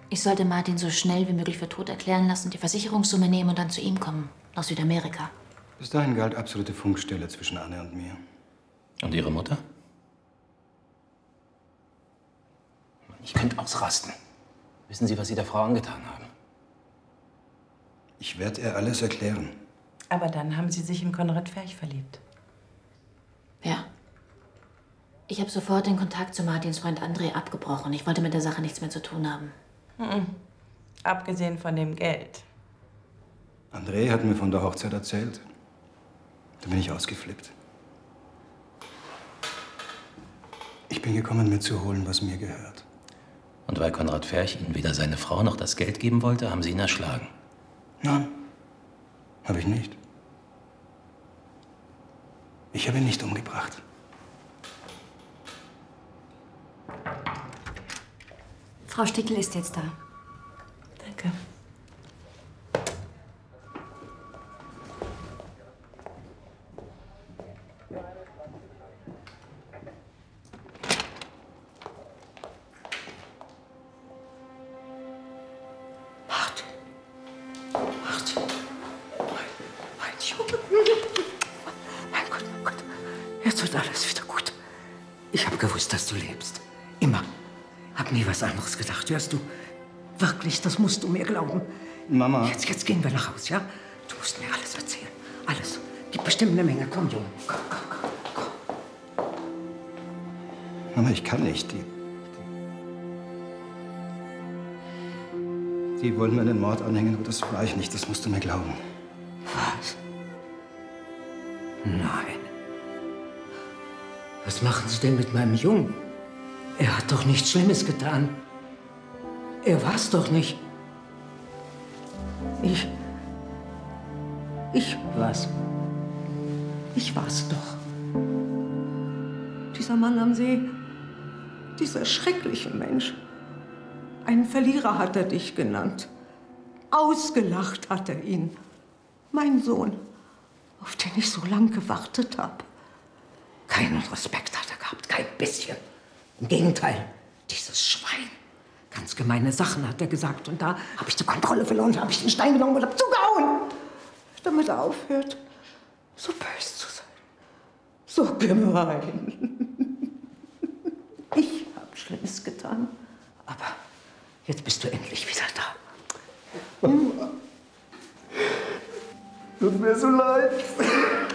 Ich sollte Martin so schnell wie möglich für tot erklären lassen, die Versicherungssumme nehmen und dann zu ihm kommen, nach Südamerika. Bis dahin galt absolute Funkstille zwischen Anne und mir. Und Ihre Mutter? Ich könnte ausrasten. Wissen Sie, was Sie der Frau angetan haben? Ich werde ihr alles erklären. Aber dann haben Sie sich in Konrad Ferch verliebt. Ja. Ich habe sofort den Kontakt zu Martins Freund André abgebrochen. Ich wollte mit der Sache nichts mehr zu tun haben. Abgesehen von dem Geld. André hat mir von der Hochzeit erzählt. Da bin ich ausgeflippt. Ich bin gekommen, mir zu holen, was mir gehört. Und weil Konrad Ferch Ihnen weder seine Frau noch das Geld geben wollte, haben Sie ihn erschlagen? Nein, habe ich nicht. Ich habe ihn nicht umgebracht. Frau Stickel ist jetzt da. Danke. Mein Junge. Mein Gott. Jetzt wird alles wieder gut. Ich habe gewusst, dass du lebst. Immer. Hab nie was anderes gedacht, hörst du? Wirklich, das musst du mir glauben. Mama. Jetzt gehen wir nach Hause, ja? Du musst mir alles erzählen. Alles. Gibt bestimmt eine Menge. Komm, Junge. Komm. Mama, ich kann nicht. Die wollen mir einen Mord anhängen, aber das war ich nicht. Das musst du mir glauben. Was? Nein. Was machen Sie denn mit meinem Jungen? Er hat doch nichts Schlimmes getan. Er war's doch nicht. Ich war's. Ich war's doch. Dieser Mann am See, dieser schreckliche Mensch. Einen Verlierer hat er dich genannt. Ausgelacht hat er ihn. Mein Sohn, auf den ich so lange gewartet habe. Keinen Respekt hat er gehabt, kein bisschen. Im Gegenteil, dieses Schwein. Ganz gemeine Sachen hat er gesagt. Und da habe ich die Kontrolle verloren, habe ich den Stein genommen und habe zugehauen. Damit er aufhört, so böse zu sein. So gemein. Ich habe Schlimmes getan. Aber jetzt bist du endlich wieder da. Mama. Tut mir so leid.